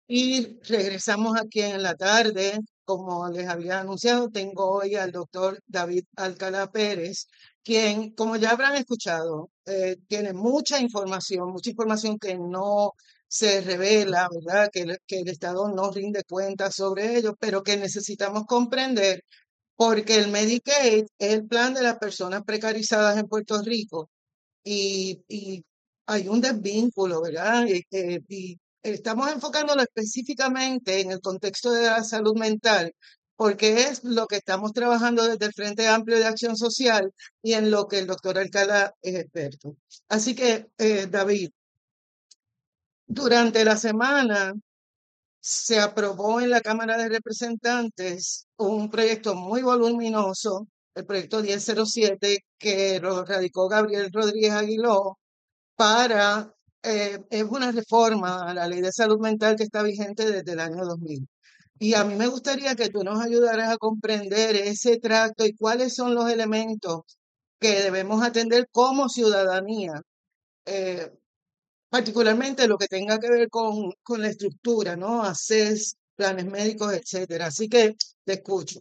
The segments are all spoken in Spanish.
Y regresamos aquí en la tarde. Como les había anunciado, tengo hoy al doctor David Alcalá Pérez, quien, como ya habrán escuchado, tiene mucha información que no se revela, ¿verdad? Que el Estado no rinde cuentas sobre ello, pero que necesitamos comprender porque el Medicaid es el plan de las personas precarizadas en Puerto Rico y hay un desvínculo, ¿verdad? Y estamos enfocándolo específicamente en el contexto de la salud mental, porque es lo que estamos trabajando desde el Frente Amplio de Acción Social y en lo que el doctor Alcalá es experto. Así que, David, durante la semana se aprobó en la Cámara de Representantes un proyecto muy voluminoso, el proyecto 1007, que lo radicó Gabriel Rodríguez Aguiló, es una reforma a la ley de salud mental que está vigente desde el año 2000. Y a mí me gustaría que tú nos ayudaras a comprender ese tracto y cuáles son los elementos que debemos atender como ciudadanía, eh, particularmente lo que tenga que ver con la estructura, ¿no? ACES, planes médicos, etcétera. Así que te escucho.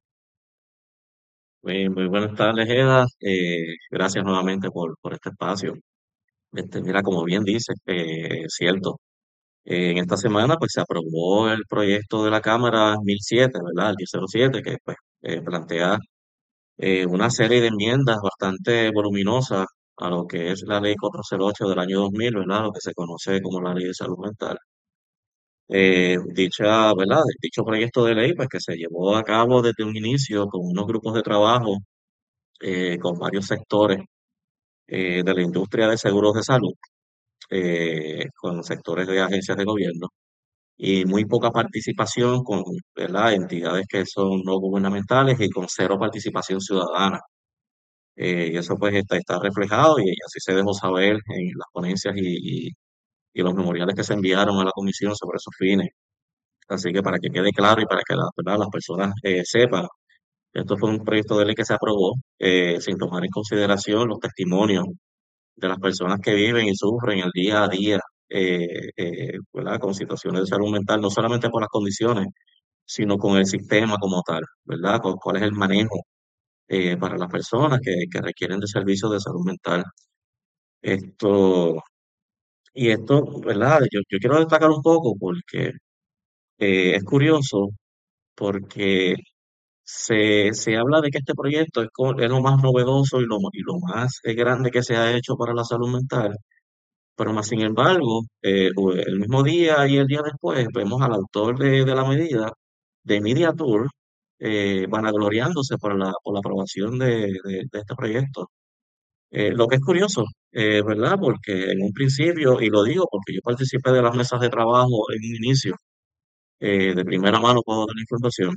Muy buenas tardes, Eda. Gracias nuevamente por este espacio. Mira, como bien dices, es cierto. En esta semana pues se aprobó el proyecto de la Cámara 1007, ¿verdad? El 1007, que pues plantea una serie de enmiendas bastante voluminosas a lo que es la Ley 408 del año 2000, ¿verdad? Lo que se conoce como la Ley de Salud Mental. ¿Verdad? Dicho proyecto de ley, pues que se llevó a cabo desde un inicio con unos grupos de trabajo con varios sectores de la industria de seguros de salud, con sectores de agencias de gobierno y muy poca participación con, ¿verdad? Entidades que son no gubernamentales y con cero participación ciudadana. Y eso pues está reflejado y así se dejó saber en las ponencias y los memoriales que se enviaron a la comisión sobre esos fines. Así que para que quede claro y para que ¿verdad? Las personas sepan, esto fue un proyecto de ley que se aprobó sin tomar en consideración los testimonios de las personas que viven y sufren el día a día, ¿verdad? Con situaciones de salud mental, no solamente por las condiciones, sino con el sistema como tal, ¿verdad? Cuál es el manejo para las personas que requieren de servicios de salud mental. Esto, esto, ¿verdad? Yo quiero destacar un poco porque es curioso, porque se habla de que este proyecto es lo más novedoso y lo más grande que se ha hecho para la salud mental. Pero más sin embargo, el mismo día y el día después vemos al autor de la medida, de Media Tour, vanagloriándose por la aprobación de este proyecto. Lo que es curioso, ¿verdad? Porque en un principio, y lo digo porque yo participé de las mesas de trabajo en un inicio, de primera mano puedo dar la información.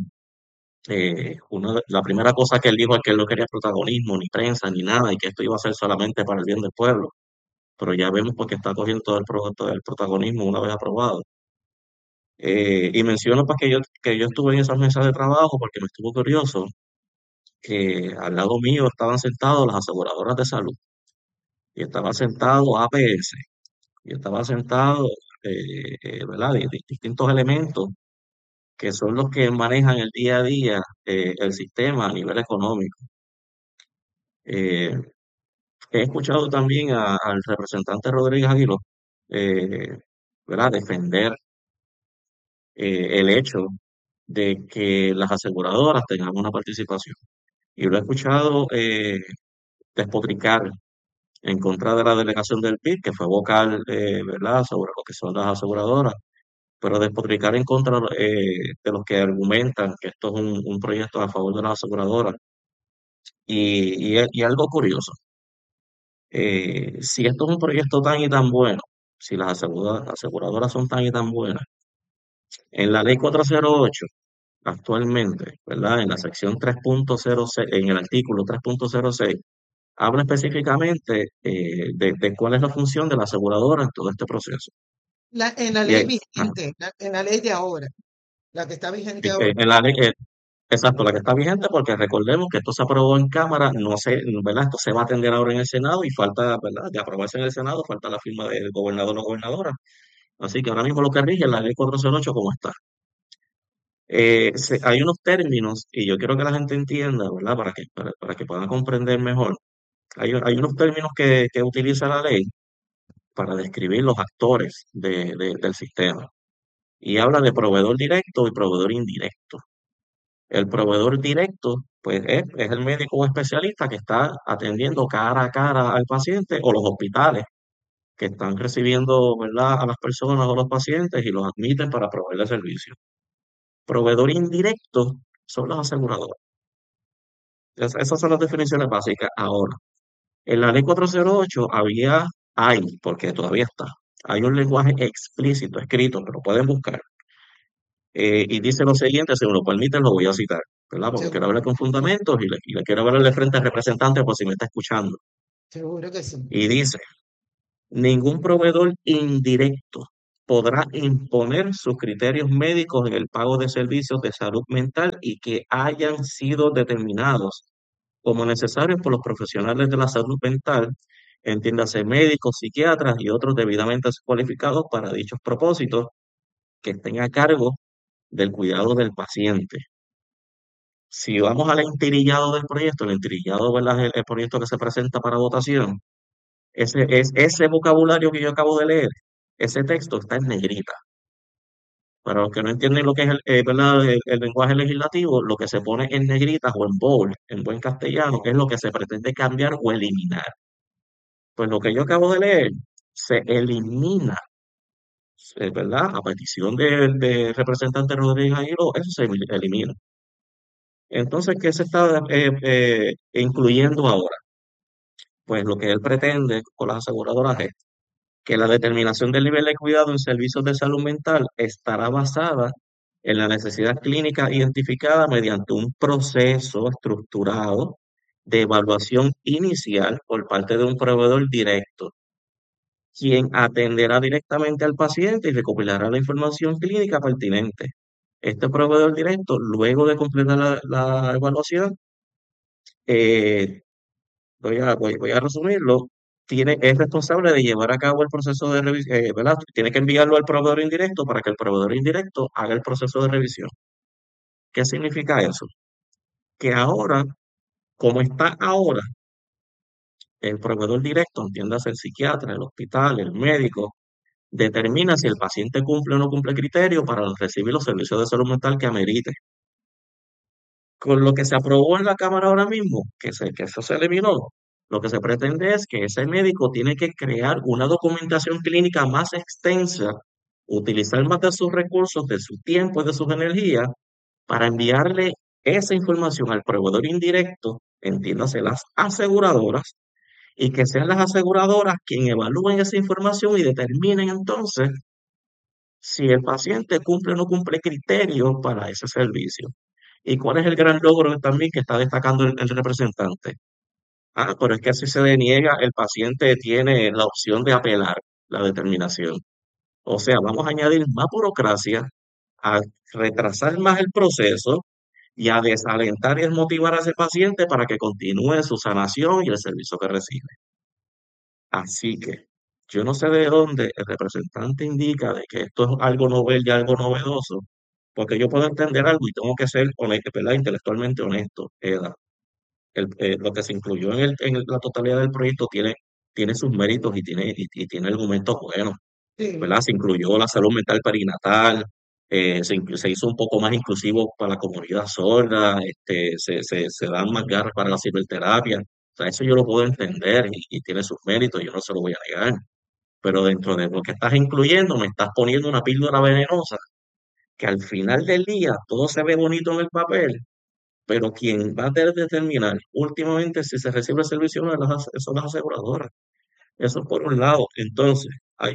La primera cosa que él dijo es que él no quería protagonismo, ni prensa, ni nada, y que esto iba a ser solamente para el bien del pueblo, pero ya vemos porque está cogiendo todo el protagonismo una vez aprobado. Y menciono pues que yo estuve en esas mesas de trabajo porque me estuvo curioso que al lado mío estaban sentados las aseguradoras de salud y estaba sentado APS y estaba sentado, ¿verdad? Distintos elementos que son los que manejan el día a día el sistema a nivel económico. Eh, He escuchado también al representante Rodríguez Aguiló, eh, ¿verdad? Defender el hecho de que las aseguradoras tengan una participación. Y lo he escuchado despotricar en contra de la delegación del PIB, que fue vocal, ¿verdad?, sobre lo que son las aseguradoras, pero despotricar en contra de los que argumentan que esto es un proyecto a favor de las aseguradoras. Y algo curioso, si esto es un proyecto tan y tan bueno, si las aseguradoras son tan y tan buenas, en la ley 408 actualmente, ¿verdad? En la sección 3.06, en el artículo 3.06, habla específicamente de cuál es la función de la aseguradora en todo este proceso. En la Y ley vigente, en la ley de ahora, la que está vigente ahora. en la ley, exacto, la que está vigente, porque recordemos que esto se aprobó en Cámara, no sé, ¿verdad? Esto se va a atender ahora en el Senado y falta, ¿verdad? De aprobarse en el Senado, falta la firma del gobernador o gobernadora. Así que ahora mismo lo que rige es la ley 408 como está. Hay unos términos, y yo quiero que la gente entienda, ¿verdad? Para que puedan comprender mejor. Hay unos términos que utiliza la ley para describir los actores del sistema. Y habla de proveedor directo y proveedor indirecto. El proveedor directo, pues es el médico o especialista que está atendiendo cara a cara al paciente o los hospitales que están recibiendo, ¿verdad?, a las personas o los pacientes y los admiten para proveerle servicio. Proveedor indirecto son las aseguradoras. Esas son las definiciones básicas. Ahora, en la ley 408 porque todavía está, hay un lenguaje explícito, escrito, pero pueden buscar, y dice lo siguiente, si me lo permiten, lo voy a citar, ¿verdad? Porque quiero hablar Seguro, con fundamentos y le quiero hablar de frente al representante por si me está escuchando. seguro que sí. Y dice, ningún proveedor indirecto podrá imponer sus criterios médicos en el pago de servicios de salud mental y que hayan sido determinados como necesarios por los profesionales de la salud mental, entiéndase médicos, psiquiatras y otros debidamente cualificados para dichos propósitos, que estén a cargo del cuidado del paciente. Si vamos al entirillado del proyecto, el entirillado, ¿verdad? El proyecto que se presenta para votación, ese vocabulario que yo acabo de leer, ese texto está en negrita. Para los que no entienden lo que es ¿verdad? El lenguaje legislativo, lo que se pone en negritas o en bold, en buen castellano, es lo que se pretende cambiar o eliminar. Pues lo que yo acabo de leer se elimina, ¿verdad? A petición del representante Rodríguez Aguiló, eso se elimina. Entonces, ¿qué se está incluyendo ahora? Pues lo que él pretende con las aseguradoras es que la determinación del nivel de cuidado en servicios de salud mental estará basada en la necesidad clínica identificada mediante un proceso estructurado de evaluación inicial por parte de un proveedor directo, quien atenderá directamente al paciente y recopilará la información clínica pertinente. Este proveedor directo, luego de completar la evaluación, eh, voy a resumirlo, es responsable de llevar a cabo el proceso de revisión, ¿verdad? Tiene que enviarlo al proveedor indirecto para que el proveedor indirecto haga el proceso de revisión. ¿Qué significa eso? Que ahora, como está ahora, el proveedor directo, entiéndase el psiquiatra, el hospital, el médico, determina si el paciente cumple o no cumple criterio para recibir los servicios de salud mental que amerite. Con lo que se aprobó en la Cámara ahora mismo, que eso se eliminó, lo que se pretende es que ese médico tiene que crear una documentación clínica más extensa, utilizar más de sus recursos, de su tiempo y de sus energías para enviarle esa información al proveedor indirecto, entiéndase las aseguradoras, y que sean las aseguradoras quien evalúen esa información y determinen entonces si el paciente cumple o no cumple criterios para ese servicio. ¿Y cuál es el gran logro también que está destacando el representante? Ah, pero es que si se deniega, el paciente tiene la opción de apelar la determinación. O sea, vamos a añadir más burocracia, a retrasar más el proceso y a desalentar y desmotivar a ese paciente para que continúe su sanación y el servicio que recibe. Así que yo no sé de dónde el representante indica de que esto es algo novel y algo novedoso, porque yo puedo entender algo y tengo que ser honesto, ¿verdad? Intelectualmente honesto. Lo que se incluyó en la totalidad del proyecto tiene sus méritos y tiene argumentos buenos, Sí, ¿verdad? Se incluyó la salud mental perinatal, se hizo un poco más inclusivo para la comunidad sorda, se dan más garras para la ciberterapia. O sea, eso yo lo puedo entender y tiene sus méritos, yo no se lo voy a negar. Pero dentro de lo que estás incluyendo, me estás poniendo una píldora venenosa, que al final del día todo se ve bonito en el papel, pero quien va a determinar últimamente si se recibe el servicio o no son las aseguradoras. Eso por un lado. Entonces,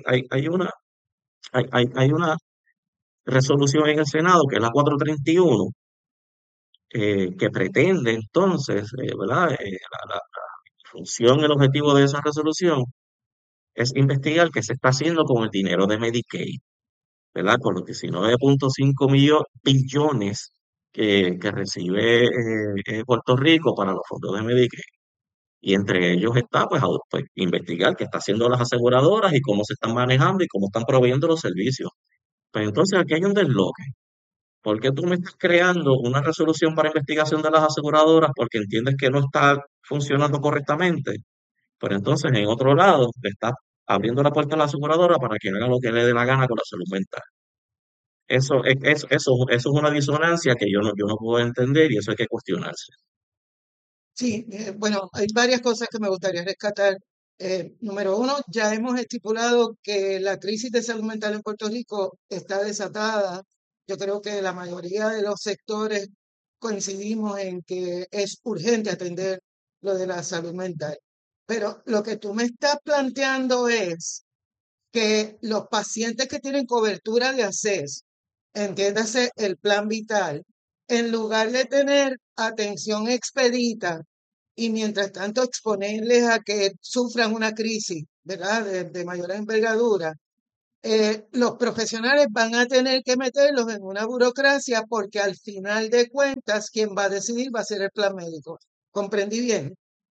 hay una resolución en el Senado, que es la 431, que pretende entonces, ¿verdad? La función, el objetivo de esa resolución es investigar qué se está haciendo con el dinero de Medicaid, ¿verdad? Con los 19,5 billones que recibe Puerto Rico para los fondos de Medicaid. Y entre ellos está, pues, pues, investigar qué están haciendo las aseguradoras y cómo se están manejando y cómo están proveyendo los servicios. Pues entonces aquí hay un desloque. ¿Por qué tú me estás creando una resolución para investigación de las aseguradoras porque entiendes que no está funcionando correctamente? Pero entonces en otro lado le estás abriendo la puerta a la aseguradora para que haga lo que le dé la gana con la salud mental. Eso es una disonancia que yo no puedo entender y eso hay que cuestionarse. Sí, bueno, hay varias cosas que me gustaría rescatar. Número uno, ya hemos estipulado que la crisis de salud mental en Puerto Rico está desatada. Yo creo que la mayoría de los sectores coincidimos en que es urgente atender lo de la salud mental. Pero lo que tú me estás planteando es que los pacientes que tienen cobertura de acceso, entiéndase el plan vital, en lugar de tener atención expedita y mientras tanto exponerles a que sufran una crisis, ¿verdad? De mayor envergadura, los profesionales van a tener que meterlos en una burocracia porque al final de cuentas quien va a decidir va a ser el plan médico. ¿Comprendí bien?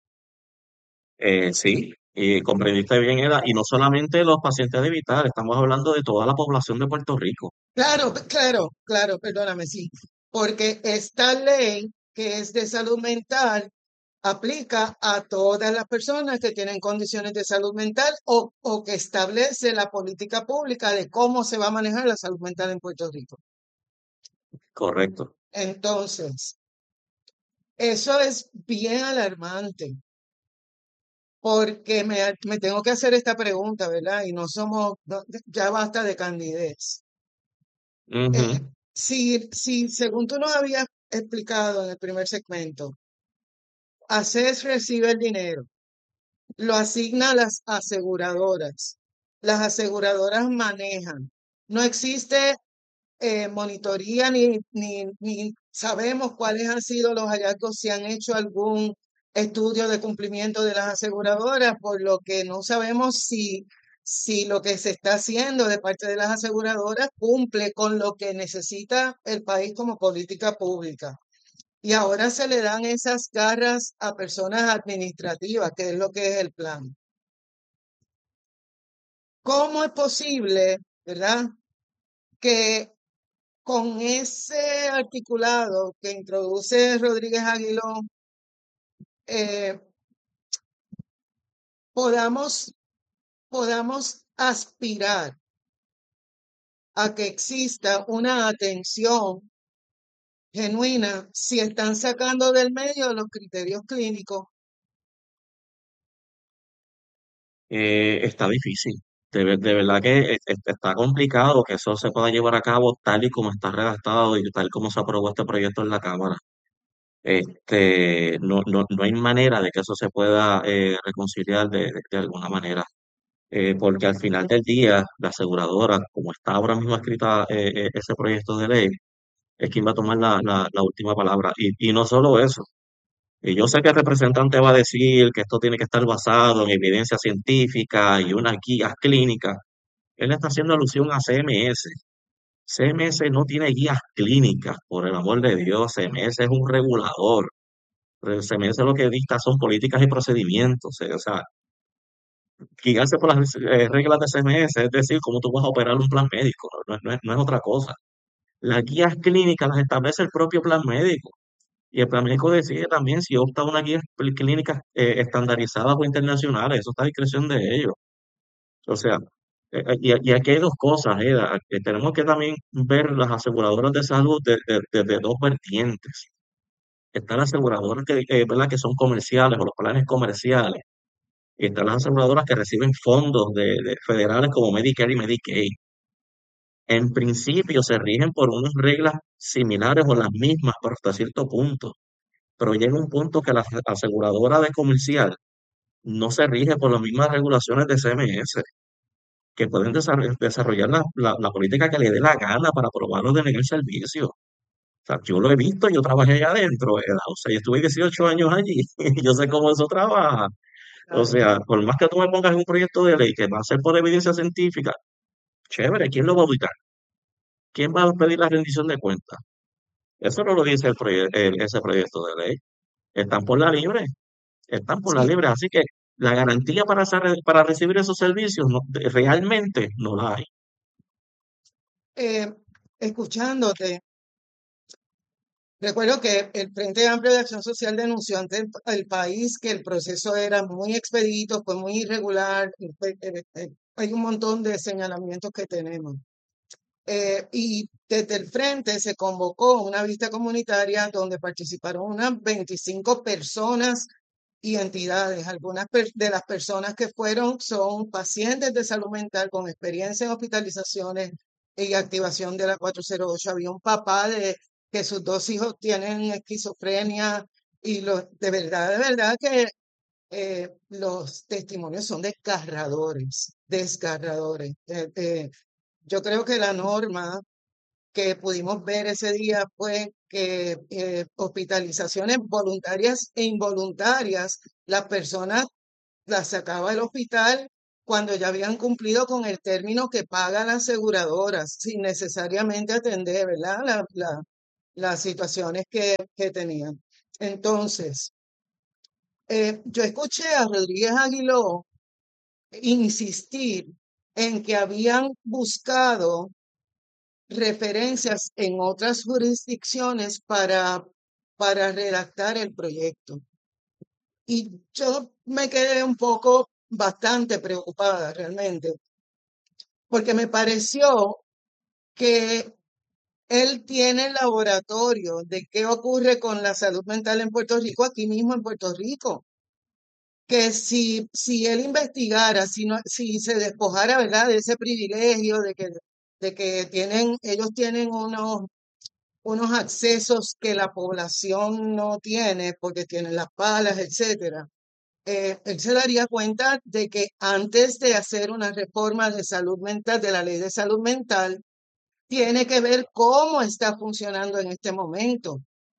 Sí, y comprendiste bien, Eda, y no solamente los pacientes de Vital, estamos hablando de toda la población de Puerto Rico. Claro, claro, perdóname, sí, porque esta ley que es de salud mental aplica a todas las personas que tienen condiciones de salud mental o que establece la política pública de cómo se va a manejar la salud mental en Puerto Rico. Correcto. Entonces, eso es bien alarmante porque me tengo que hacer esta pregunta, ¿verdad? Y no somos, ya basta de candidez. Ujú. Si según tú nos habías explicado en el primer segmento, ACES recibe el dinero, lo asigna a las aseguradoras, las aseguradoras manejan, no existe monitoría ni sabemos cuáles han sido los hallazgos, si han hecho algún estudio de cumplimiento de las aseguradoras, por lo que no sabemos si lo que se está haciendo de parte de las aseguradoras cumple con lo que necesita el país como política pública. Y ahora se le dan esas garras a personas administrativas, que es lo que es el plan. ¿Cómo es posible, verdad, que con ese articulado que introduce Rodríguez Aguiló, eh, podamos, podamos aspirar a que exista una atención genuina si están sacando del medio los criterios clínicos? Está difícil. De verdad que está complicado que eso se pueda llevar a cabo tal y como está redactado y tal como se aprobó este proyecto en la Cámara. No hay manera de que eso se pueda reconciliar de alguna manera. Porque al final del día, la aseguradora, como está ahora mismo escrita ese proyecto de ley, es quien va a tomar la última palabra. Y no solo eso. Y yo sé que el representante va a decir que esto tiene que estar basado en evidencia científica y unas guías clínicas. Él está haciendo alusión a CMS. CMS no tiene guías clínicas, por el amor de Dios. CMS es un regulador. CMS lo que dicta son políticas y procedimientos. O sea, guiarse por las reglas de CMS, es decir, cómo tú vas a operar un plan médico. No es otra cosa. Las guías clínicas las establece el propio plan médico. Y el plan médico decide también si opta a una guía clínica estandarizada o internacionales, eso está a discreción de ellos. O sea, y aquí hay dos cosas, que tenemos que también ver las aseguradoras de salud desde dos vertientes. Están las aseguradoras ¿verdad? Que son comerciales o los planes comerciales, y están las aseguradoras que reciben fondos de federales como Medicare y Medicaid. En principio se rigen por unas reglas similares o las mismas, pero hasta cierto punto. Pero llega un punto que la aseguradora de comercial no se rige por las mismas regulaciones de CMS, que pueden desarrollar la política que le dé la gana para aprobar o denegar el servicio. O sea, yo lo he visto, yo trabajé allá adentro, ¿verdad? O sea, yo estuve 18 años allí, y yo sé cómo eso trabaja. O Claro, sea, por más que tú me pongas en un proyecto de ley que va a ser por evidencia científica, chévere, ¿quién lo va a auditar? ¿Quién va a pedir la rendición de cuentas? Eso no lo dice ese proyecto de ley. Están por la libre. están por la Sí, libre, así que la garantía para recibir esos servicios realmente no la hay. eh, escuchándote, recuerdo que el Frente Amplio de Acción Social denunció ante el país que el proceso era muy expedito, fue muy irregular, hay un montón de señalamientos que tenemos. Y desde el frente se convocó una vista comunitaria donde participaron unas 25 personas y entidades. Algunas de las personas que fueron son pacientes de salud mental con experiencia en hospitalizaciones y activación de la 408. Había un papá de que sus dos hijos tienen esquizofrenia y de verdad que los testimonios son desgarradores, desgarradores. Yo creo que la norma que pudimos ver ese día fue que hospitalizaciones voluntarias e involuntarias, las personas las sacaba del hospital cuando ya habían cumplido con el término que pagan las aseguradoras, sin necesariamente atender, ¿verdad? Las situaciones que tenían. Entonces, yo escuché a Rodríguez Aguiló insistir en que habían buscado referencias en otras jurisdicciones para redactar el proyecto. Y yo me quedé un poco bastante preocupada realmente, porque me pareció que él tiene el laboratorio de qué ocurre con la salud mental en Puerto Rico, aquí mismo en Puerto Rico. Que si él investigara, si se despojara, ¿verdad?, de ese privilegio de que ellos tienen unos accesos que la población no tiene porque tienen las palas, etcétera. Él se daría cuenta de que antes de hacer una reforma de salud mental, de la ley de salud mental, tiene que ver cómo está funcionando en este momento,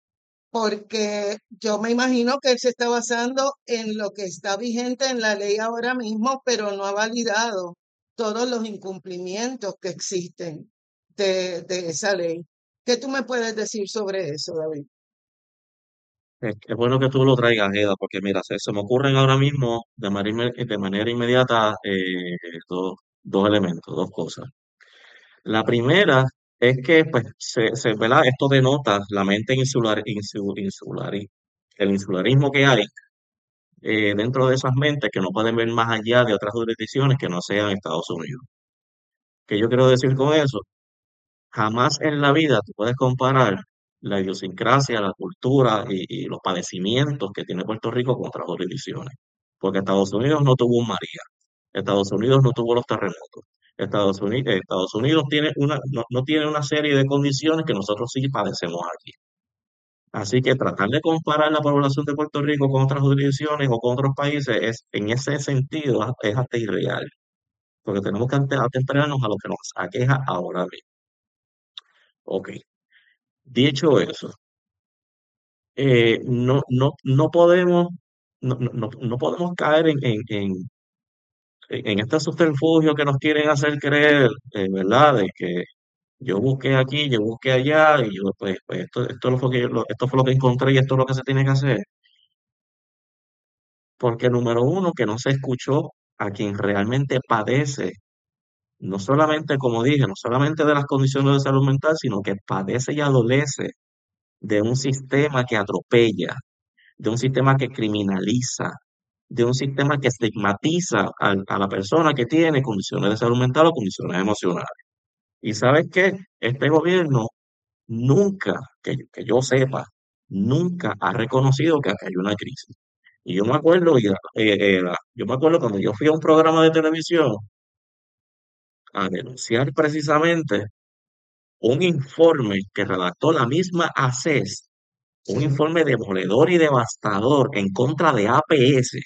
porque yo me imagino que él se está basando en lo que está vigente en la ley ahora mismo, pero no ha validado todos los incumplimientos que existen de esa ley. ¿Qué tú me puedes decir sobre eso, David? Es bueno que tú lo traigas, Eda, porque mira, se me ocurren ahora mismo de manera inmediata dos elementos, dos cosas. La primera es que, pues, ¿verdad? Esto denota la mente el insularismo que hay dentro de esas mentes que no pueden ver más allá de otras jurisdicciones que no sean Estados Unidos. ¿Qué yo quiero decir con eso? Jamás en la vida tú puedes comparar la idiosincrasia, la cultura y los padecimientos que tiene Puerto Rico con otras jurisdicciones. Porque Estados Unidos no tuvo un María, Estados Unidos no tuvo los terremotos, Estados Unidos tiene no tiene una serie de condiciones que nosotros sí padecemos aquí. Así que tratar de comparar la población de Puerto Rico con otras jurisdicciones o con otros países es, en ese sentido, es hasta irreal, porque tenemos que atendernos a lo que nos aqueja ahora mismo. Ok, dicho eso. No podemos, no podemos caer en este subterfugio que nos quieren hacer creer, ¿verdad? De que yo busqué aquí, yo busqué allá, y yo, pues, esto fue lo que encontré y esto es lo que se tiene que hacer. Porque número uno, que no se escuchó a quien realmente padece, no solamente, como dije, no solamente de las condiciones de salud mental, sino que padece y adolece de un sistema que atropella, de un sistema que criminaliza, de un sistema que estigmatiza a la persona que tiene condiciones de salud mental o condiciones emocionales. Y sabes qué, este gobierno nunca, que yo sepa, nunca ha reconocido que acá hay una crisis. Y yo me acuerdo, yo me acuerdo cuando yo fui a un programa de televisión a denunciar precisamente un informe que redactó la misma ACES, un Sí, informe demoledor y devastador en contra de APS.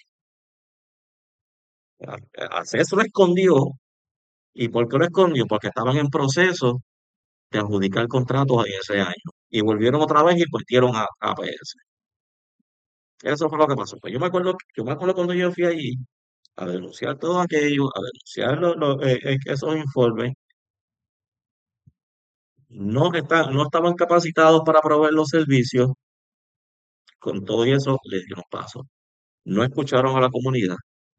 ACES lo escondió. ¿Y por qué lo escondió? Porque estaban en proceso de adjudicar contratos en ese año. Y volvieron otra vez y metieron a APS. Eso fue lo que pasó. Pues yo me acuerdo cuando yo fui allí a denunciar todo aquello, a denunciar esos informes, no estaban capacitados para proveer los servicios, con todo y eso les dieron paso. no escucharon a la comunidad.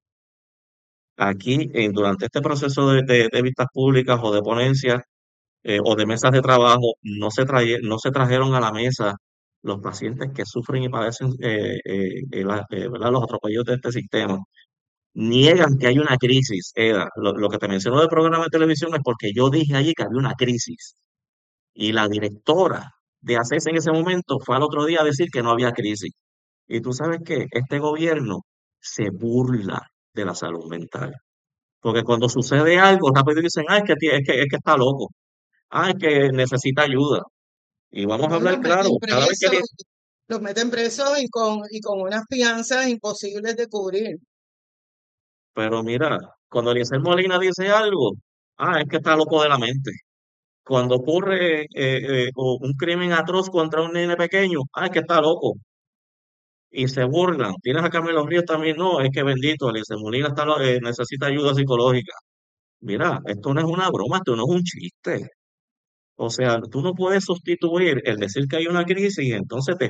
Aquí, durante este proceso de vistas públicas o de ponencias o de mesas de trabajo, no se trajeron a la mesa los pacientes que sufren y padecen ¿verdad? Los atropellos de este sistema. Niegan que hay una crisis, Eda. Lo que te menciono del programa de televisión es porque yo dije allí que había una crisis. Y la directora de ACES en ese momento fue al otro día a decir que no había crisis. Y tú sabes que este gobierno se burla de la salud mental. Porque cuando sucede algo, rápido dicen, ah, es que está loco, ah, es que necesita ayuda. Y vamos a No, hablar claro, cada vez que... los meten presos y con unas fianzas imposibles de cubrir. Pero mira, cuando Eliezer Molina dice algo, ah, es que está loco de la mente. Cuando ocurre un crimen atroz contra un nene pequeño, ah, es que está loco. Y se burlan. Tienes a Carmelo Ríos también, no, es que bendito, Eliezer Molina necesita ayuda psicológica. Mira, esto no es una broma, esto no es un chiste. O sea, tú no puedes sustituir el decir que hay una crisis y entonces te